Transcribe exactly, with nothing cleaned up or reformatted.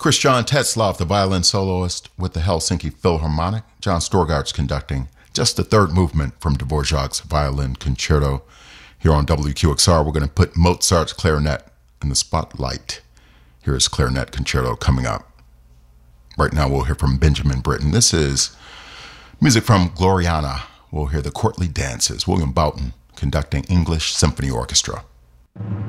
Christian Tetzlaff, the violin soloist with the Helsinki Philharmonic. John Storgard's conducting just the third movement from Dvorak's Violin Concerto. Here on W Q X R, we're going to put Mozart's clarinet in the spotlight. Here is Clarinet Concerto coming up. Right now we'll hear from Benjamin Britten. This is music from Gloriana. We'll hear the Courtly Dances. William Boughton conducting English Symphony Orchestra.